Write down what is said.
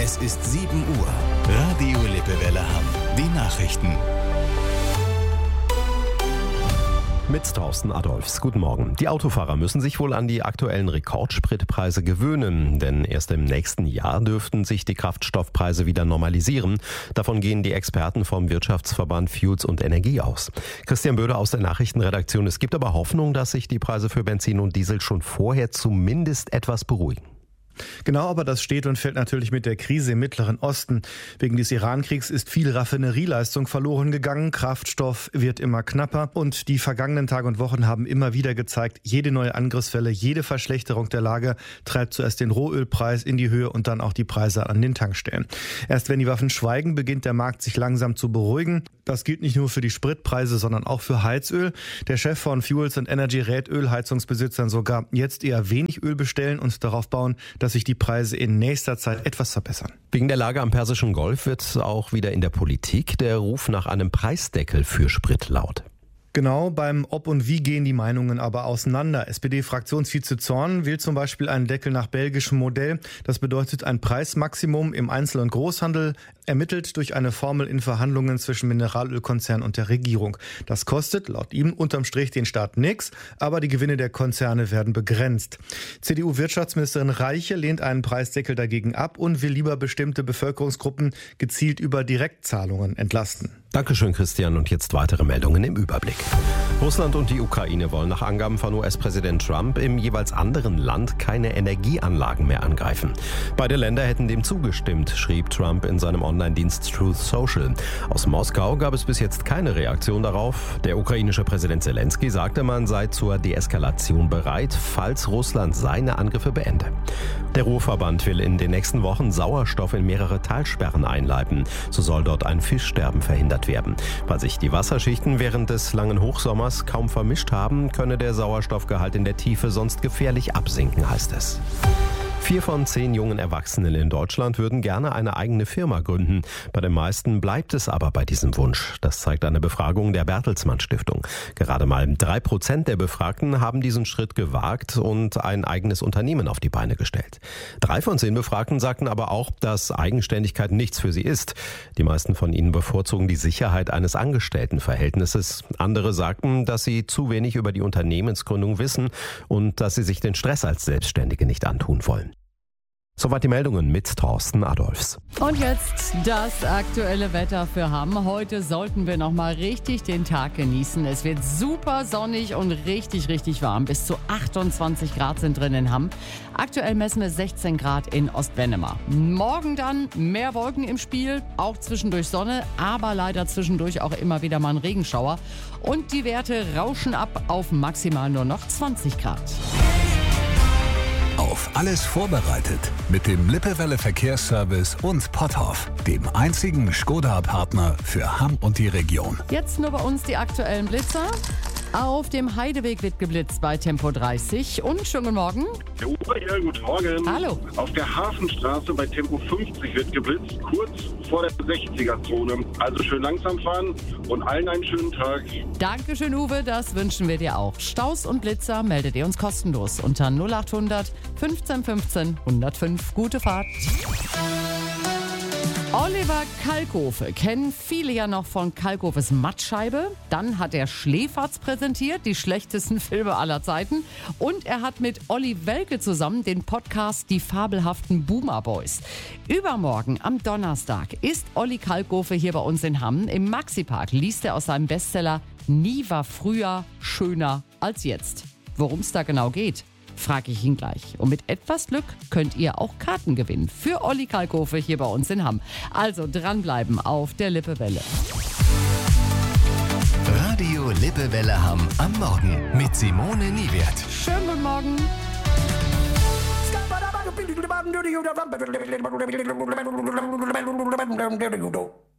Es ist 7 Uhr. Radio Lippewelle Hamm. Die Nachrichten. Mit Thorsten Adolfs. Guten Morgen. Die Autofahrer müssen sich wohl an die aktuellen Rekordspritpreise gewöhnen, denn erst im nächsten Jahr dürften sich die Kraftstoffpreise wieder normalisieren. Davon gehen die Experten vom Wirtschaftsverband Fuels und Energie aus. Christian Böde aus der Nachrichtenredaktion. Es gibt aber Hoffnung, dass sich die Preise für Benzin und Diesel schon vorher zumindest etwas beruhigen. Genau, aber das steht und fällt natürlich mit der Krise im Mittleren Osten. Wegen des Irankriegs ist viel Raffinerieleistung verloren gegangen, Kraftstoff wird immer knapper und die vergangenen Tage und Wochen haben immer wieder gezeigt, jede neue Angriffswelle, jede Verschlechterung der Lage treibt zuerst den Rohölpreis in die Höhe und dann auch die Preise an den Tankstellen. Erst wenn die Waffen schweigen, beginnt der Markt sich langsam zu beruhigen. Das gilt nicht nur für die Spritpreise, sondern auch für Heizöl. Der Chef von Fuels and Energy rät Ölheizungsbesitzern sogar, jetzt eher wenig Öl bestellen und darauf bauen, dass sich die Preise in nächster Zeit etwas verbessern. Wegen der Lage am Persischen Golf wird auch wieder in der Politik der Ruf nach einem Preisdeckel für Sprit laut. Genau, beim Ob und Wie gehen die Meinungen aber auseinander. SPD-Fraktionsvize Zorn will zum Beispiel einen Deckel nach belgischem Modell. Das bedeutet ein Preismaximum im Einzel- und Großhandel, ermittelt durch eine Formel in Verhandlungen zwischen Mineralölkonzern und der Regierung. Das kostet laut ihm unterm Strich den Staat nichts, aber die Gewinne der Konzerne werden begrenzt. CDU-Wirtschaftsministerin Reiche lehnt einen Preisdeckel dagegen ab und will lieber bestimmte Bevölkerungsgruppen gezielt über Direktzahlungen entlasten. Dankeschön, Christian. Und jetzt weitere Meldungen im Überblick. Russland und die Ukraine wollen nach Angaben von US-Präsident Trump im jeweils anderen Land keine Energieanlagen mehr angreifen. Beide Länder hätten dem zugestimmt, schrieb Trump in seinem Online-Dienst Truth Social. Aus Moskau gab es bis jetzt keine Reaktion darauf. Der ukrainische Präsident Zelensky sagte, man sei zur Deeskalation bereit, falls Russland seine Angriffe beende. Der Ruhrverband will in den nächsten Wochen Sauerstoff in mehrere Talsperren einleiten. So soll dort ein Fischsterben verhindert werden. Weil sich die Wasserschichten während des langen Hochsommers kaum vermischt haben, könne der Sauerstoffgehalt in der Tiefe sonst gefährlich absinken, heißt es. 4 von 10 jungen Erwachsenen in Deutschland würden gerne eine eigene Firma gründen. Bei den meisten bleibt es aber bei diesem Wunsch. Das zeigt eine Befragung der Bertelsmann Stiftung. Gerade mal 3% der Befragten haben diesen Schritt gewagt und ein eigenes Unternehmen auf die Beine gestellt. 3 von 10 Befragten sagten aber auch, dass Eigenständigkeit nichts für sie ist. Die meisten von ihnen bevorzugen die Sicherheit eines Angestelltenverhältnisses. Andere sagten, dass sie zu wenig über die Unternehmensgründung wissen und dass sie sich den Stress als Selbstständige nicht antun wollen. Soweit die Meldungen mit Thorsten Adolfs. Und jetzt das aktuelle Wetter für Hamm. Heute sollten wir noch mal richtig den Tag genießen. Es wird super sonnig und richtig, richtig warm. Bis zu 28 Grad sind drin in Hamm. Aktuell messen wir 16 Grad in Ostwennema. Morgen dann mehr Wolken im Spiel, auch zwischendurch Sonne, aber leider zwischendurch auch immer wieder mal ein Regenschauer. Und die Werte rauschen ab auf maximal nur noch 20 Grad. Auf alles vorbereitet mit dem Lippewelle Verkehrsservice und Potthoff, dem einzigen Skoda-Partner für Hamm und die Region. Jetzt nur bei uns die aktuellen Blitzer. Auf dem Heideweg wird geblitzt bei Tempo 30. Und schönen guten Morgen. Ja, guten Morgen. Hallo. Auf der Hafenstraße bei Tempo 50 wird geblitzt, kurz vor der 60er-Zone. Also schön langsam fahren und allen einen schönen Tag. Dankeschön, Uwe, das wünschen wir dir auch. Staus und Blitzer meldet ihr uns kostenlos unter 0800 15 15 105. Gute Fahrt. Oliver Kalkofe kennen viele ja noch von Kalkofes Mattscheibe. Dann hat er Schläferz präsentiert, die schlechtesten Filme aller Zeiten. Und er hat mit Olli Welke zusammen den Podcast Die fabelhaften Boomer Boys. Übermorgen am Donnerstag ist Olli Kalkofe hier bei uns in Hamm. Im Maxi-Park liest er aus seinem Bestseller Nie war früher schöner als jetzt. Worum es da genau geht, frage ich ihn gleich. Und mit etwas Glück könnt ihr auch Karten gewinnen für Olli Kalkofe hier bei uns in Hamm. Also dranbleiben auf der Lippewelle. Radio Lippewelle Hamm am Morgen mit Simone Niewert. Schönen guten Morgen.